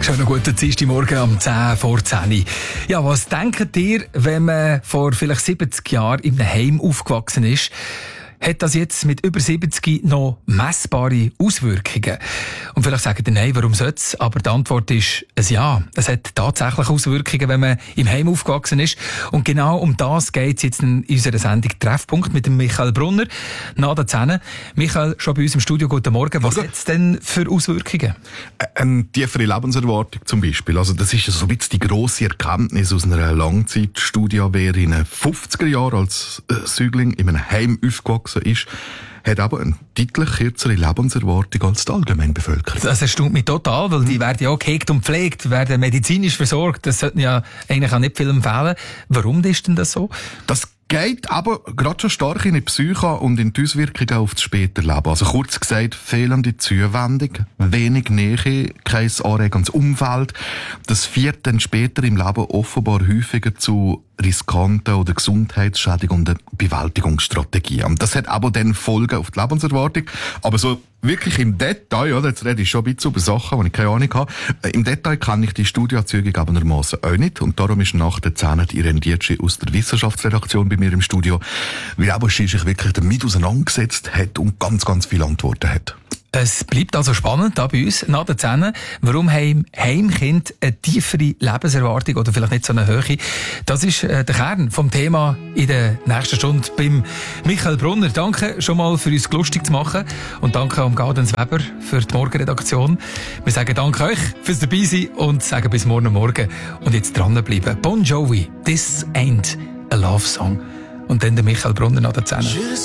Schönen guten Dienstagmorgen um 10 vor 10. Ja, was denkt ihr, wenn man vor vielleicht 70 Jahren in einem Heim aufgewachsen ist? Hat das jetzt mit über 70 noch messbare Auswirkungen? Und vielleicht sagt ihr nein, warum sollte es? Aber die Antwort ist ein Ja. Es hat tatsächlich Auswirkungen, wenn man im Heim aufgewachsen ist. Und genau um das geht es jetzt in unserer Sendung Treffpunkt mit dem Michael Brunner. Nach der 10. Michael, schon bei uns im Studio. Guten Morgen. Was hat es denn für Auswirkungen? Eine tiefere Lebenserwartung zum Beispiel. Also das ist so ein bisschen die grosse Erkenntnis aus einer Langzeitstudie. Wer in den 50er Jahren als Säugling in einem Heim aufgewachsen ist, hat aber eine deutlich kürzere Lebenserwartung als die Allgemeinbevölkerung. Das erstaunt mich total, weil die werden ja auch gehegt und pflegt, werden medizinisch versorgt. Das sollten ja eigentlich auch nicht viel empfehlen. Warum ist denn das so? Das geht aber gerade schon stark in die Psyche und in die Auswirkungen auf das spätere Leben. Also kurz gesagt, fehlende Zuwendung, wenig Nähe, kein anregendes Umfeld. Das führt dann später im Leben offenbar häufiger zu riskanten oder gesundheitsschädigenden Bewältigungsstrategien. Und das hat aber dann Folgen auf die Lebenserwartung. Aber so wirklich im Detail, oder? Jetzt rede ich schon ein bisschen über Sachen, die ich keine Ahnung habe. Im Detail kann ich die Studieanzüge abermassen auch nicht. Und darum ist nach der 10 die Irene Dietschi aus der Wissenschaftsredaktion bei mir im Studio, weil aber sie sich wirklich damit auseinandergesetzt hat und ganz, ganz viele Antworten hat. Es bleibt also spannend hier bei uns nach der 10. Warum haben Heimkinder eine tiefere Lebenserwartung oder vielleicht nicht so eine Höhe? Das ist der Kern vom Thema in der nächsten Stunde beim Michael Brunner. Danke schon mal für uns lustig zu machen und danke am Gaudens Weber für die Morgenredaktion. Wir sagen danke euch fürs Dabeisein und sagen bis morgen Morgen. Und jetzt dranbleiben. Bon Jovi, This Ain't a Love Song. Und dann der Michael Brunner nach der 10.